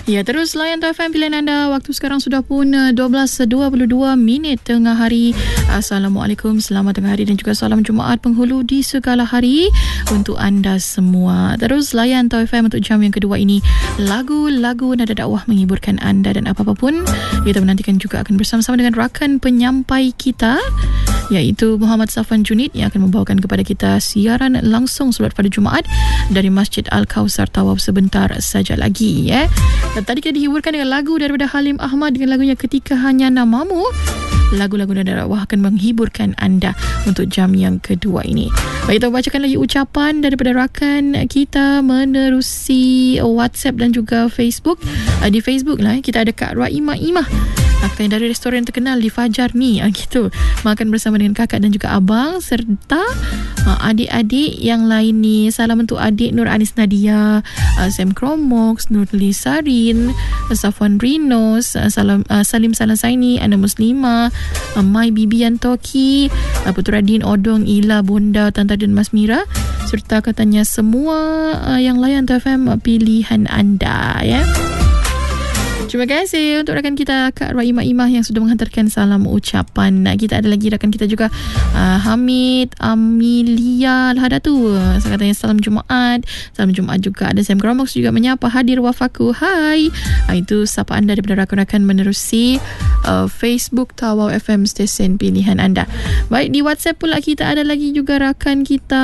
Ya, terus layan FM pilihan anda. Waktu sekarang sudah pun 12:22 tengah hari. Assalamualaikum, selamat tengah hari dan juga salam Jumaat penghulu di segala hari untuk anda semua. Terus layan FM untuk jam yang kedua ini. Lagu-lagu nada dakwah menghiburkan anda dan apa-apa pun. Kita menantikan juga akan bersama-sama dengan rakan penyampai kita, iaitu Muhammad Safwan Junid yang akan membawakan kepada kita siaran langsung solat pada Jumaat dari Masjid Al-Kausar Tawau sebentar saja lagi. Dan tadi kita dihiburkan dengan lagu daripada Halim Ahmad dengan lagunya Ketika Hanya Namamu. Lagu-lagu nada dakwah akan menghiburkan anda untuk jam yang kedua ini. Baik, kita bacakan lagi ucapan daripada rakan kita menerusi WhatsApp dan juga Facebook. Di Facebook lah, kita ada Kak Raimah Kakak dari restoran terkenal di Fajar ni, gitu. Makan bersama dengan kakak dan juga abang serta adik-adik yang lain ni. Salam untuk adik Nur Anis Nadia, Sam Kromox, Nurli Sarin, Safwan Rinos, Salim Salasaini, Ana Muslimah, Mai Bibian Toki, Putra Din Odong, Ila Bonda, Tanta dan Mas Mira, serta katanya semua yang layan TFM pilihan anda, ya. Terima kasih untuk rakan kita Kak Raimah yang sudah menghantarkan salam ucapan. Kita ada lagi rakan kita juga, Hamid Amelia Lahadatu. Saya katanya salam Jumaat. Salam Jumaat juga. Ada Sam Gromox juga menyapa hadir wafaku. Hai. Itu sapaan daripada rakan-rakan menerusi Facebook Tawau FM stesen pilihan anda. Baik, di WhatsApp pula kita ada lagi juga rakan kita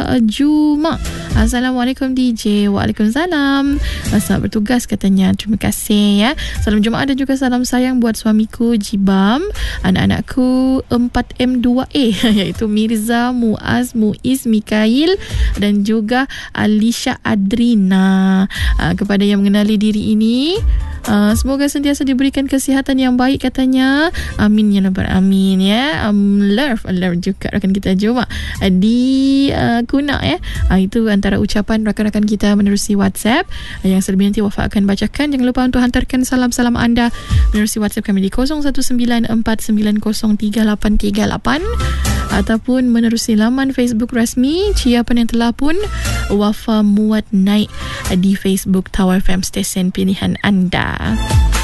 Juma. Assalamualaikum DJ. Waalaikumsalam. Selamat bertugas katanya. Terima kasih, ya. Salam Jumaat dan juga salam sayang buat suamiku Jibam, anak-anakku 4M2A iaitu Mirza, Muaz, Muiz, Mikail dan juga Alisha Adrina. Kepada yang mengenali diri ini, semoga sentiasa diberikan kesihatan yang baik katanya. Amin ya rabbal amin, ya. Love juga rakan kita Juma di Kuna, ya. Itu antara ucapan rakan-rakan kita menerusi WhatsApp yang selebihnya nanti Wafa akan bacakan. Jangan lupa untuk hantarkan salam-salam anda menerusi WhatsApp kami di 0194903838 ataupun menerusi laman Facebook rasmi Ciapan yang telah pun Wafa muat naik di Facebook Tawau FM stesen pilihan anda.